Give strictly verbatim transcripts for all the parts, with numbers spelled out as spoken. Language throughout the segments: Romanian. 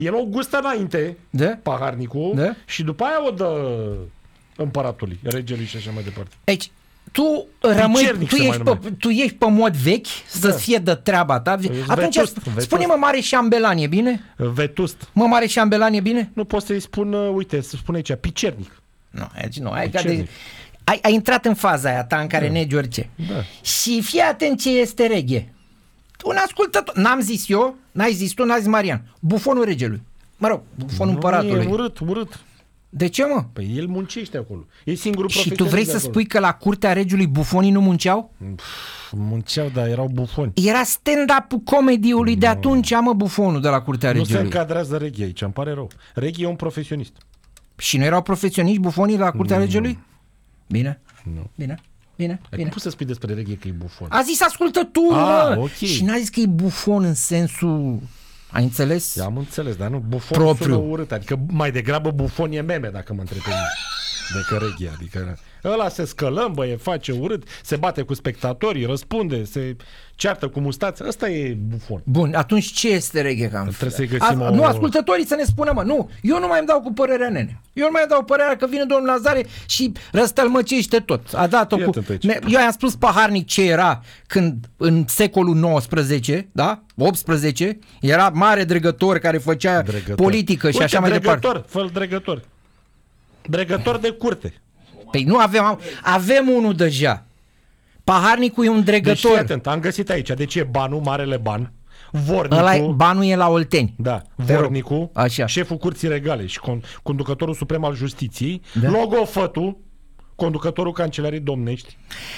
El o gustă înainte, Da? paharnicul, Da? și după aia o dă împăratului, regelui și așa mai departe. Aici, tu rămâi, Picernic tu se ești, mai pe, tu ești pe mod vechi, să-ți Da. fie de treaba ta. Atunci, vetust, vetust. spune-mă, mare șambelan, e bine? Vetust. Mă, mare șambelan, e bine? Nu poți să-i spun, uh, uite, să spune aici, picernic. Nu, aici nu. Ai, de, Picernic. ai, ai intrat în faza aia ta în care da. negi orice. Da. Și fii atent ce este reghe. Un ascultător, n-am zis eu, n-ai zis tu, n-ai zis Marian. Bufonul regelui. Mă rog, bufonul Nu, împăratului. e urât, urât. De ce, mă? Păi el muncește acolo. E singurul Și profesionist tu vrei de să acolo. spui că la curtea regiului bufonii nu munceau? Pff, munceau, dar erau bufoni. Era stand-up-ul comediului de atunci, mă, bufonul de la curtea Nu se regiului. încadrează reghe aici, îmi pare rău. Reghe e un profesionist. Și nu erau profesioniști bufonii la curtea Nu. regiului? Bine, Nu. bine, bine, Cum bine. poți să spui despre reghe că e bufon? A zis ascultătorul, Ah, mă! ok. Și n-a zis că e bufon în sensul... Ai înțeles? Am înțeles, dar nu, bufon Propriu. sună urât. Adică mai degrabă bufon e meme, dacă mă întrebi pe mine. Decât reghe, adică ăla se scălămbăie, face urât, se bate cu spectatorii, răspunde, se ceartă cu mustață. Ăsta e bufon. Bun, atunci ce este reghe? Cam? Trebuie să-i găsim A, o- Nu, ascultătorii să ne spună, mă, nu, eu nu mai îmi dau cu părerea nene. Eu nu mai dau părerea că vine domnul Lazare și răstălmăcește tot. A dat-o Fii cu... atent aici. Ne- Eu i-am spus paharnic ce era când în secolul nouăsprezece, da? optsprezece, era mare dregător care făcea Dregător. politică și Uite, așa mai dregător, departe. fă-l dregător. Dregător de curte. Păi nu avem, avem unul deja. Paharnicul e un Deci dregător. fii atent, am găsit aici. Deci e banul, marele ban, vornicul, Ăla e, banul e la Olteni. da, Te rog. vornicul, Așa. șeful curții regale și con- conducătorul suprem al justiției, Da. logofătul, conducătorul cancelariei domnești,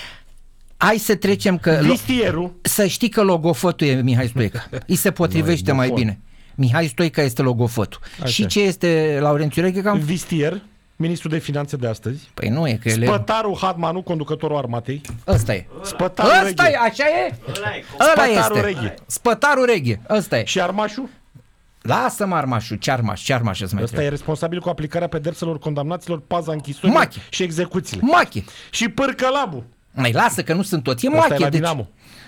Hai să trecem că... lo- vistierul, Să știi că logofătul e Mihai Stoica. Îi se potrivește Nu, e mai bufon. bine. Mihai Stoica este logofătul. Așa. Și ce este Laurențiu Reghe? Cam... vistier, ministrul de finanțe de astăzi, Păi nu e că ele... spătarul Hadmanu, conducătorul armatei, Ăsta e. spătarul Ăsta reghe e, așa e? Ăla Spătarul este. Reghe. Spătarul Reghe. Ăsta e. și armașul. Lasă-mă armașul. Ce armaș? Ce armaș îți mai Ăsta trebuie? e responsabil cu aplicarea pedepselor condamnaților, paza închisorii Machi. și execuțiile. Mache. Și pârcălabul. Mai lasă că nu sunt toți. E Ăsta e mache. la Deci... Dinamo.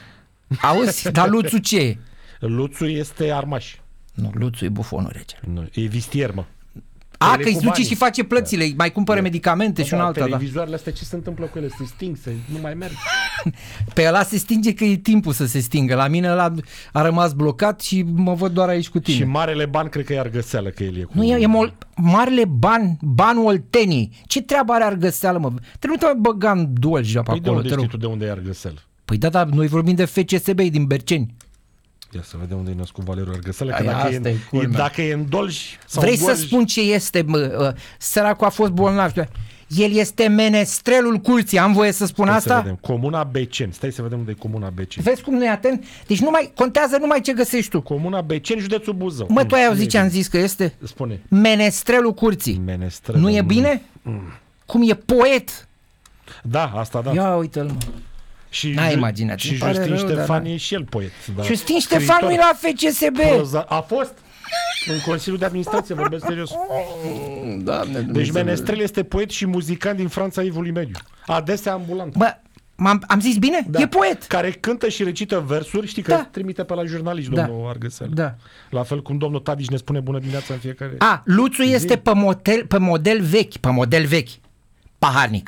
Auzi? Dar Luțu ce e? Luțu este armaș. Nu, Luțu e bufonul regele. Nu, e vistier, mă. A, El e că îi cu duce banii. și face plățile, mai cumpără medicamente și un alta, da. Televizoarele astea, ce se întâmplă cu ele? Se sting, se, nu mai merg. Pe ăla se stinge că e timpul să se stingă. La mine ăla a rămas blocat și mă văd doar aici cu tine. Și marele ban, cred că e argăseală, că el e cu... Nu, e, e mol, marele ban, banul Oltenii. Ce treabă are Argăseală, mă? Trebuie să mă băga în Dolja pe Păi de acolo. unde te știi rog. tu de unde e argăseală? Păi da, da, noi vorbim de F C S B din Berceni. Ia să vedem unde e născut Valeriu Argăseală, că Ai, dacă e, asta e în, culmea. dacă e în Dolj sau Vrei în să Gorj, spun ce este, mă, uh, săracul a fost bolnav. El este menestrelul curții, am voie să spun Stai asta? să vedem. Comuna Beceni. Stai să vedem unde e Comuna Beceni. Vezi cum nu e atent? Deci nu mai contează numai ce găsești tu. Comuna Beceni, județul Buzău. Mă, tu ai Mm, auzit nu ce e am bine. zis că este? Spune. Menestrelul curții. Menestrel. Nu e bine? Cum e poet? Da, asta da. Ia uite-l, mă. Și, N-ai Ju- imaginat, și îmi pare Justin rău, dar Ștefan da. e și el poet. Da. Justin Ștefan Scriitor. nu e la F C S B. Proza- A fost în Consiliul de Administrație, vorbesc serios. Doamne, Deci Menestrel este poet și muzicant din Franța Ivului Mediu. Adesea ambulant. Bă, m-am, am zis bine? Da. E poet. Care cântă și recită versuri, știi că Da. trimite pe la jurnaliști, Da. domnul Argăseală. Da. La fel cum domnul Tadici ne spune bună dimineața în fiecare... A, Luțu este pe model, pe model vechi, pe model vechi. Paharnic.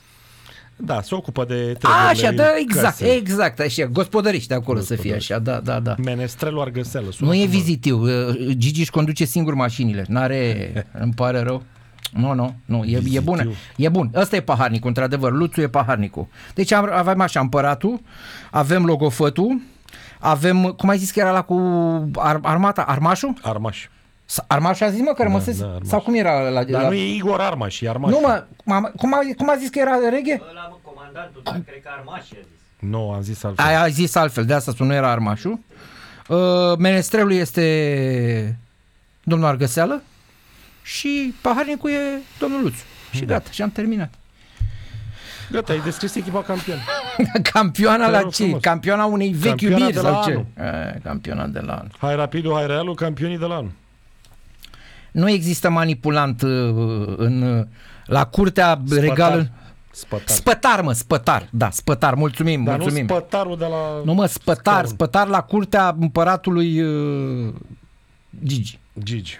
Da, se ocupă de A, treburile așa, da, exact, casei. exact, așa, gospodăriște acolo să fie așa, da, da, da. Menestrelul Argăseală. sună Nu e frumos. vizitiu, uh, Gigi își conduce singur mașinile, n-are, îmi pare rău. Nu, nu, nu, e, e bună, e bun. Ăsta e paharnicul, într-adevăr, Luțu e paharnicul. Deci am, avem așa împăratul, avem logofătul, avem, cum ai zis că era la cu ar, armata, armașul? Armaș. S- Armașul a zis, mă, că rămăsese? da, Armaș. Sau cum era la... Dar la... nu e Igor Armaș, e Armaș. Nu, mă, m-am- cum a, cum a zis că era reghe? Ăla, mă, comandantul, dar cred că armașii a zis. Nu, am zis altfel. Aia a zis altfel, de asta spun, nu era armașul. Uh, menestrelul este domnul Argăseală și paharnicul e domnul Luțu. Și Da. gata, și am terminat. Gata, ai descris echipa campion. Campioana Te la rog ce? frumos. Campioana unei vechi Campioana iubiri de sau la ce? anul. E, campioana de la an. Hai Rapidul, hai Realul, campionii de la anul. Nu există manipulant uh, în, uh, la curtea Spătar. regală. Spătar. Spătar, mă, spătar. Da, spătar, mulțumim, Dar mulțumim. nu spătarul de la... Nu, mă, spătar, scaun. spătar la curtea împăratului uh, Gigi. Gigi.